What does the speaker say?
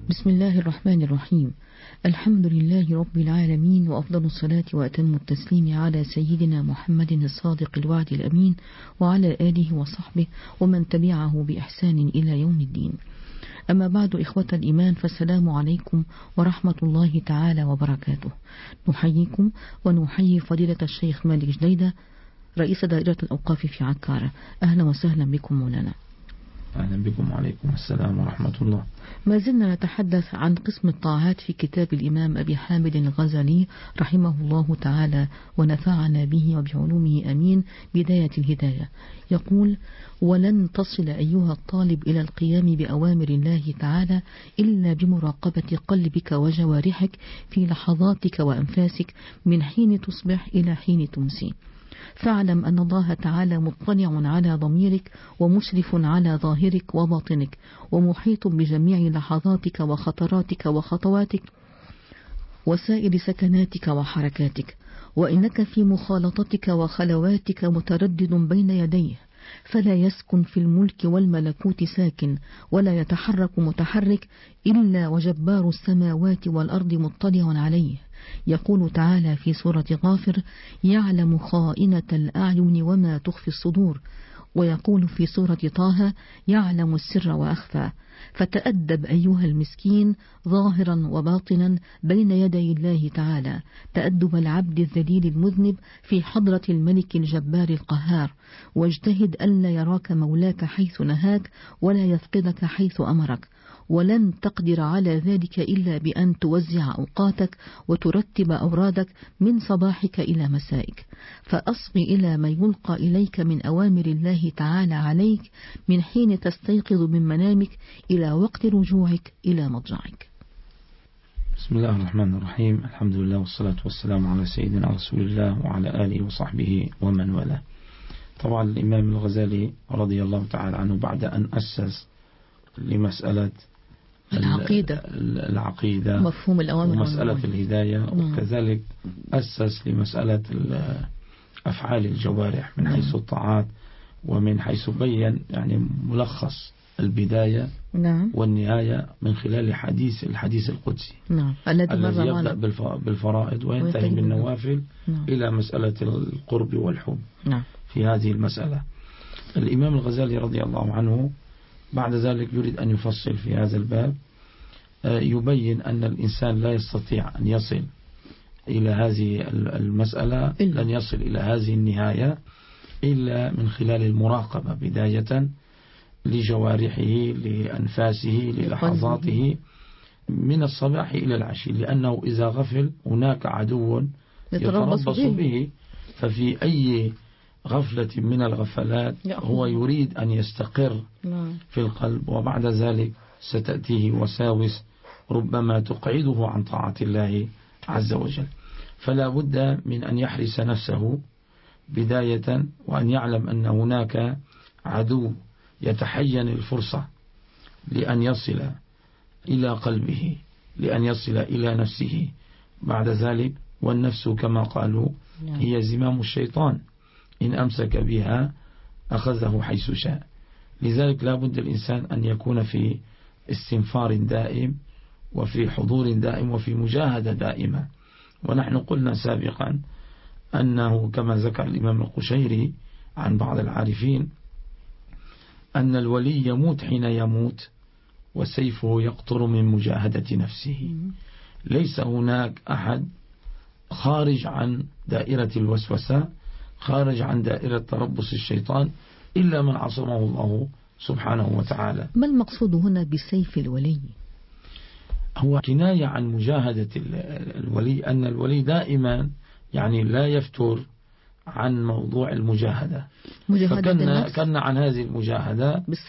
بسم الله الرحمن الرحيم. الحمد لله رب العالمين، وأفضل الصلاة وأتم التسليم على سيدنا محمد الصادق الوعد الأمين، وعلى آله وصحبه ومن تبعه بإحسان إلى يوم الدين. أما بعد، إخوة الإيمان، فالسلام عليكم ورحمة الله تعالى وبركاته. نحييكم ونحيي فضيلة الشيخ مالك جديدة، رئيس دائرة الأوقاف في عكارة. أهلا وسهلا بكم مولانا. أهلا بكم، وعليكم السلام ورحمة الله. ما زلنا نتحدث عن قسم الطاعات في كتاب الإمام أبي حامد الغزالي رحمه الله تعالى ونفعنا به وبعلومه أمين. بداية الهداية يقول: ولن تصل أيها الطالب إلى القيام بأوامر الله تعالى إلا بمراقبة قلبك وجوارحك في لحظاتك وأنفاسك من حين تصبح إلى حين تمسي. فاعلم أن الله تعالى مطلع على ضميرك ومشرف على ظاهرك وباطنك، ومحيط بجميع لحظاتك وخطراتك وخطواتك وسائر سكناتك وحركاتك، وإنك في مخالطتك وخلواتك متردد بين يديه، فلا يسكن في الملك والملكوت ساكن، ولا يتحرك متحرك إلا وجبار السماوات والأرض مطلع عليه. يقول تعالى في سورة غافر: يعلم خائنة الأعين وما تخفي الصدور. ويقول في سورة طه: يعلم السر وأخفى. فتأدب أيها المسكين ظاهرا وباطنا بين يدي الله تعالى تأدب العبد الذليل المذنب في حضرة الملك الجبار القهار، واجتهد ألا يراك مولاك حيث نهاك ولا يفقدك حيث أمرك. ولن تقدر على ذلك إلا بأن توزع أوقاتك وترتب أورادك من صباحك إلى مسائك، فأصغ إلى ما يلقى إليك من أوامر الله تعالى عليك من حين تستيقظ من منامك إلى وقت رجوعك إلى مضجعك. بسم الله الرحمن الرحيم. الحمد لله والصلاة والسلام على سيدنا رسول الله وعلى آله وصحبه ومن والاه. طبعا الإمام الغزالي رضي الله تعالى عنه بعد أن أسس لمسألة العقيدة مفهوم الأوامر ومسألة الهداية، وكذلك أسس لمسألة أفعال الجوارح من حيث الطاعات، ومن حيث بين يعني ملخص البداية والنهاية من خلال الحديث القدسي الذي يبدأ بالفرائض وينتهي بالنوافل إلى مسألة القرب والحب. في هذه المسألة الإمام الغزالي رضي الله عنه بعد ذلك يريد أن يفصل في هذا الباب، يبين أن الإنسان لا يستطيع أن يصل إلى هذه المسألة، لن يصل إلى هذه النهاية إلا من خلال المراقبة بداية لجوارحه، لأنفاسه، للحظاته من الصباح إلى العشي، لأنه إذا غفل هناك عدو يتربص به، ففي أي غفلة من الغفلات هو يريد أن يستقر في القلب، وبعد ذلك ستأتيه وساوس ربما تقعده عن طاعة الله عز وجل. فلا بد من أن يحرس نفسه بداية، وأن يعلم أن هناك عدو يتحين الفرصة لأن يصل إلى قلبه، لأن يصل إلى نفسه بعد ذلك. والنفس كما قالوا هي زمام الشيطان، إن أمسك بها أخذه حيث شاء. لذلك لا بد الإنسان أن يكون في استنفار دائم، وفي حضور دائم، وفي مجاهدة دائمة. ونحن قلنا سابقا أنه كما ذكر الإمام القشيري عن بعض العارفين أن الولي يموت حين يموت وسيفه يقطر من مجاهدة نفسه. ليس هناك أحد خارج عن دائرة الوسوسة، خارج عن دائرة تربص الشيطان، إلا من عصمه الله سبحانه وتعالى. ما المقصود هنا بسيف الولي؟ هو كناية عن مجاهدة الولي، أن الولي دائما يعني لا يفتر عن موضوع المجاهدة، فكنا عن هذه المجاهدة